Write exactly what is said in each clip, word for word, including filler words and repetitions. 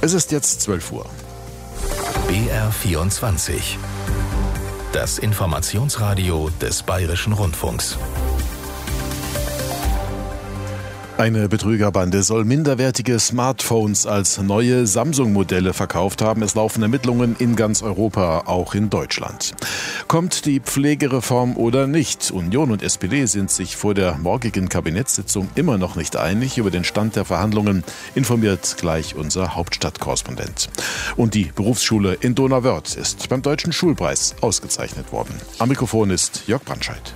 Es ist jetzt zwölf Uhr. B R vierundzwanzig. Das Informationsradio des Bayerischen Rundfunks. Eine Betrügerbande soll minderwertige Smartphones als neue Samsung-Modelle verkauft haben. Es laufen Ermittlungen in ganz Europa, auch in Deutschland. Kommt die Pflegereform oder nicht? Union und S P D sind sich vor der morgigen Kabinettssitzung immer noch nicht einig. Über den Stand der Verhandlungen informiert gleich unser Hauptstadtkorrespondent. Und die Berufsschule in Donauwörth ist beim Deutschen Schulpreis ausgezeichnet worden. Am Mikrofon ist Jörg Brandscheid.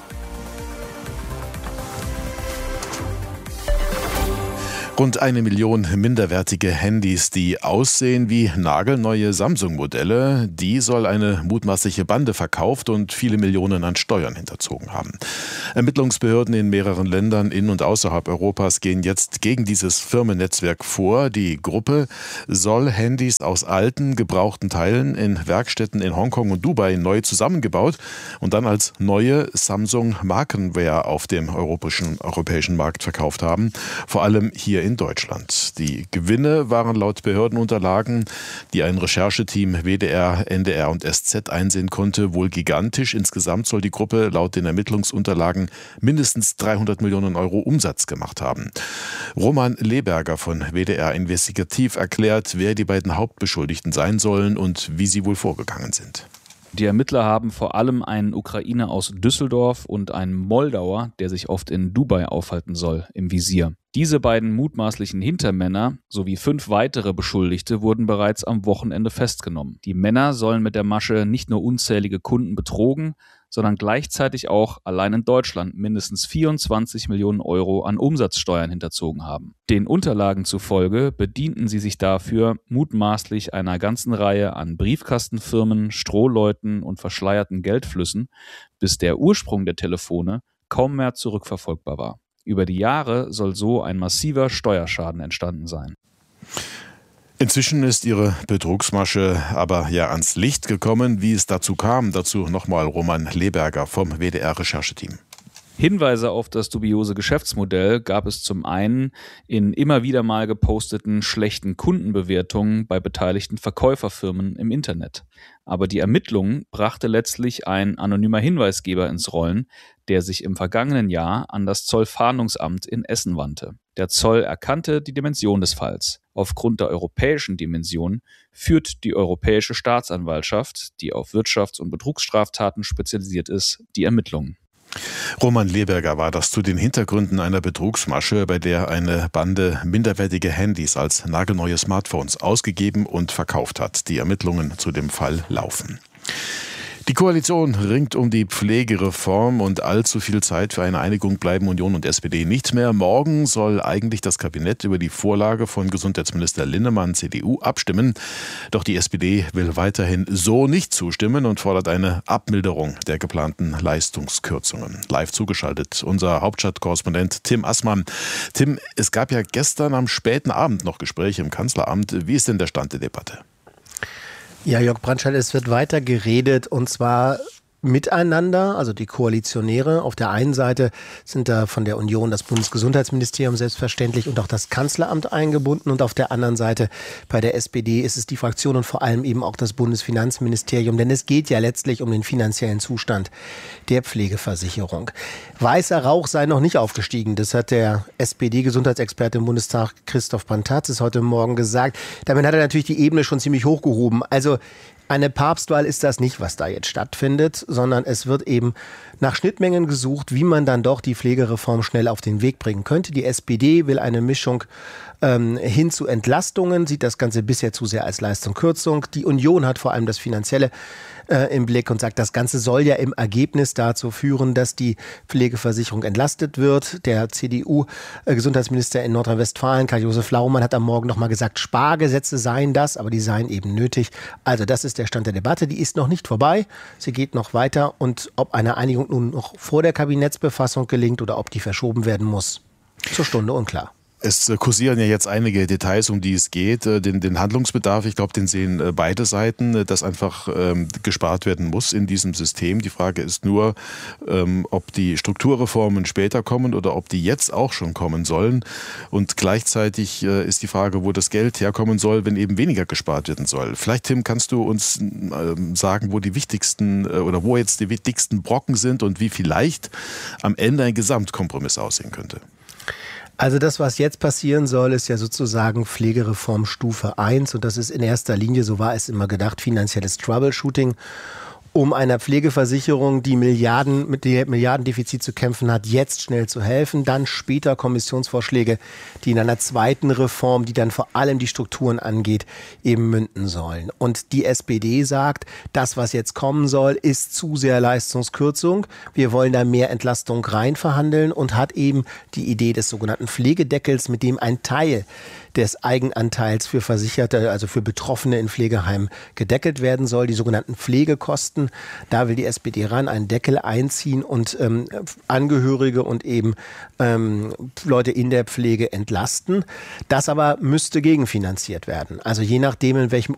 Rund eine Million minderwertige Handys, die aussehen wie nagelneue Samsung-Modelle, die soll eine mutmaßliche Bande verkauft und viele Millionen an Steuern hinterzogen haben. Ermittlungsbehörden in mehreren Ländern in und außerhalb Europas gehen jetzt gegen dieses Firmennetzwerk vor. Die Gruppe soll Handys aus alten, gebrauchten Teilen in Werkstätten in Hongkong und Dubai neu zusammengebaut und dann als neue Samsung-Markenware auf dem europäischen, europäischen Markt verkauft haben, vor allem hier in in Deutschland. Die Gewinne waren laut Behördenunterlagen, die ein Rechercheteam W D R, N D R und S Z einsehen konnte, wohl gigantisch. Insgesamt soll die Gruppe laut den Ermittlungsunterlagen mindestens dreihundert Millionen Euro Umsatz gemacht haben. Roman Leberger von W D R Investigativ erklärt, wer die beiden Hauptbeschuldigten sein sollen und wie sie wohl vorgegangen sind. Die Ermittler haben vor allem einen Ukrainer aus Düsseldorf und einen Moldauer, der sich oft in Dubai aufhalten soll, im Visier. Diese beiden mutmaßlichen Hintermänner sowie fünf weitere Beschuldigte wurden bereits am Wochenende festgenommen. Die Männer sollen mit der Masche nicht nur unzählige Kunden betrogen, sondern gleichzeitig auch allein in Deutschland mindestens vierundzwanzig Millionen Euro an Umsatzsteuern hinterzogen haben. Den Unterlagen zufolge bedienten sie sich dafür mutmaßlich einer ganzen Reihe an Briefkastenfirmen, Strohleuten und verschleierten Geldflüssen, bis der Ursprung der Telefone kaum mehr zurückverfolgbar war. Über die Jahre soll so ein massiver Steuerschaden entstanden sein. Inzwischen ist ihre Betrugsmasche aber ja ans Licht gekommen. Wie es dazu kam, dazu nochmal Roman Leberger vom W D R-Rechercheteam. Hinweise auf das dubiose Geschäftsmodell gab es zum einen in immer wieder mal geposteten schlechten Kundenbewertungen bei beteiligten Verkäuferfirmen im Internet. Aber die Ermittlungen brachte letztlich ein anonymer Hinweisgeber ins Rollen, der sich im vergangenen Jahr an das Zollfahndungsamt in Essen wandte. Der Zoll erkannte die Dimension des Falls. Aufgrund der europäischen Dimension führt die Europäische Staatsanwaltschaft, die auf Wirtschafts- und Betrugsstraftaten spezialisiert ist, die Ermittlungen. Roman Leberger war das zu den Hintergründen einer Betrugsmasche, bei der eine Bande minderwertige Handys als nagelneue Smartphones ausgegeben und verkauft hat. Die Ermittlungen zu dem Fall laufen. Die Koalition ringt um die Pflegereform und allzu viel Zeit für eine Einigung bleiben Union und S P D nicht mehr. Morgen soll eigentlich das Kabinett über die Vorlage von Gesundheitsminister Linnemann, C D U, abstimmen. Doch die S P D will weiterhin so nicht zustimmen und fordert eine Abmilderung der geplanten Leistungskürzungen. Live zugeschaltet unser Hauptstadtkorrespondent Tim Assmann. Tim, es gab ja gestern am späten Abend noch Gespräche im Kanzleramt. Wie ist denn der Stand der Debatte? Ja, Jörg Brandscheid, es wird weiter geredet und zwar miteinander, also die Koalitionäre. Auf der einen Seite sind da von der Union das Bundesgesundheitsministerium selbstverständlich und auch das Kanzleramt eingebunden und auf der anderen Seite bei der S P D ist es die Fraktion und vor allem eben auch das Bundesfinanzministerium, denn es geht ja letztlich um den finanziellen Zustand der Pflegeversicherung. Weißer Rauch sei noch nicht aufgestiegen, das hat der S P D-Gesundheitsexperte im Bundestag Christoph Pantazis heute Morgen gesagt. Damit hat er natürlich die Ebene schon ziemlich hochgehoben. Also eine Papstwahl ist das nicht, was da jetzt stattfindet, sondern es wird eben nach Schnittmengen gesucht, wie man dann doch die Pflegereform schnell auf den Weg bringen könnte. Die S P D will eine Mischung ähm, hin zu Entlastungen, sieht das Ganze bisher zu sehr als Leistungskürzung. Die Union hat vor allem das Finanzielle äh, im Blick und sagt, das Ganze soll ja im Ergebnis dazu führen, dass die Pflegeversicherung entlastet wird. Der C D U-Gesundheitsminister in Nordrhein-Westfalen, Karl-Josef Laumann, hat am Morgen nochmal gesagt, Spargesetze seien das, aber die seien eben nötig. Also das ist der Stand der Debatte. Die ist noch nicht vorbei. Sie geht noch weiter. Und ob eine Einigung nun noch vor der Kabinettsbefassung gelingt oder ob die verschoben werden muss, zur Stunde unklar. Es kursieren ja jetzt einige Details, um die es geht. Den, den Handlungsbedarf, ich glaube, den sehen beide Seiten, dass einfach ähm, gespart werden muss in diesem System. Die Frage ist nur, ähm, ob die Strukturreformen später kommen oder ob die jetzt auch schon kommen sollen. Und gleichzeitig äh, ist die Frage, wo das Geld herkommen soll, wenn eben weniger gespart werden soll. Vielleicht, Tim, kannst du uns äh, sagen, wo die wichtigsten äh, oder wo jetzt die wichtigsten Brocken sind und wie vielleicht am Ende ein Gesamtkompromiss aussehen könnte. Also das, was jetzt passieren soll, ist ja sozusagen Pflegereform Stufe eins und das ist in erster Linie, so war es immer gedacht, finanzielles Troubleshooting, um einer Pflegeversicherung, die Milliarden mit dem Milliardendefizit zu kämpfen hat, jetzt schnell zu helfen. Dann später Kommissionsvorschläge, die in einer zweiten Reform, die dann vor allem die Strukturen angeht, eben münden sollen. Und die S P D sagt, das, was jetzt kommen soll, ist zu sehr Leistungskürzung. Wir wollen da mehr Entlastung rein verhandeln und hat eben die Idee des sogenannten Pflegedeckels, mit dem ein Teil des Eigenanteils für Versicherte, also für Betroffene in Pflegeheimen gedeckelt werden soll, die sogenannten Pflegekosten. Da will die S P D ran, einen Deckel einziehen und ähm, Angehörige und eben ähm, Leute in der Pflege entlasten. Das aber müsste gegenfinanziert werden. Also je nachdem, in welchem